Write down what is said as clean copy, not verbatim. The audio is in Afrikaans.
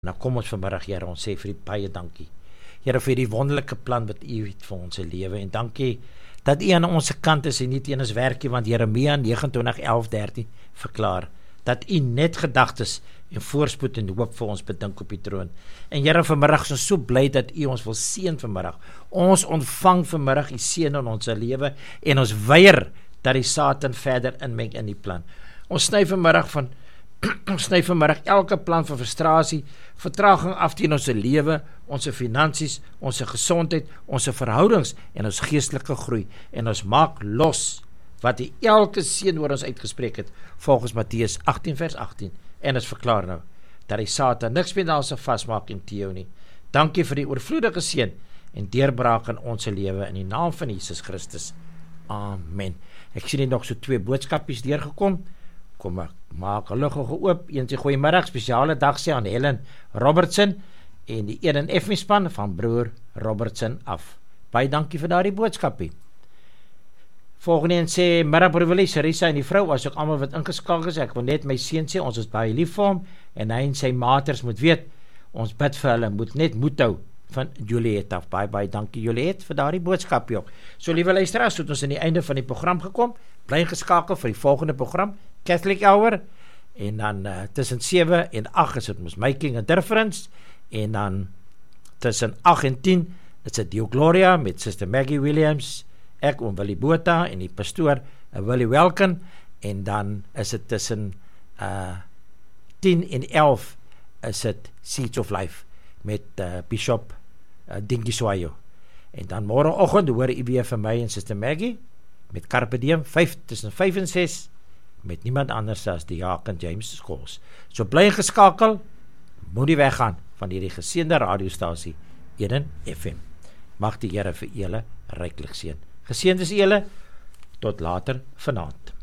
Nou kom ons vanmiddag, Here, ons sê vir U baie dankie. Here, vir die wonderlike plan wat U het vir ons lewe, en dankie dat U aan ons kant is en nie teen ons werkie, want Jeremia 29:11-13 verklaar dat U net gedagtes en voorspoed en hoop vir ons bedink op die troon. En Here, vanmiddag is ons so bly dat U ons wil seën vanmiddag. Ons ontvang vanmiddag U seën in ons lewe en ons weier dat die Satan verder inmeng in die plan. Ons sny vanmiddag elke plan van frustrasie, vertraging af teen ons lewe, ons finansies, ons gesondheid, ons verhoudings en ons geestelike groei. En ons maak los wat die elke seën oor ons uitgespreek het, volgens Matteus 18:18. En ons verklaar nou, dat die Satan niks meer daar sal vasmaak en teo nie. Dankie vir die oorvloedige seën en deurbraak in ons lewe, in die naam van Jesus Christus. Amen. Ek sien nog so 2 boodskapies deurgekom. Kom ek maak gelukkig oop. Een sê goeiemiddag, spesiale dag sê aan Helen Robertson en die Eden F span van broer Robertson af. Baie dankie vir daardie boodskapie. Volgende een sê, middag broer Willie, Sarisa en die vrou, as ook almal wat ingeskakel is, ek wil net my seun sê, ons is baie lief vir hom, en hy en sy maters moet weet, ons bid vir hulle, moet net moed hou, van Juliet af. Baie dankie Juliet vir daardie boodskapie ook. So liewe luisteraars, het ons aan die einde van die program gekom, bly geskakel vir die volgende program, Catholic Hour, en dan tussen 7 en 8 is het Making a Difference, en dan tussen 8 en 10 is het Dio Gloria met Sister Maggie Williams, ek Willie Botha en die pastoor Willie Welken, en dan is het tussen 10 en 11 is het Seeds of Life met Bishop Dinky Swayo. En dan morgenoggend hoor u weer van my en Sister Maggie met Carpe Diem tussen 5 en 6 met niemand anders as die Jaak James Scholes. So bly geskakel, moenie weggaan van hierdie geseënde radiostasie Eden FM. Mag die Here vir julle ryklik seën. Geseënd is julle, tot later vanaand.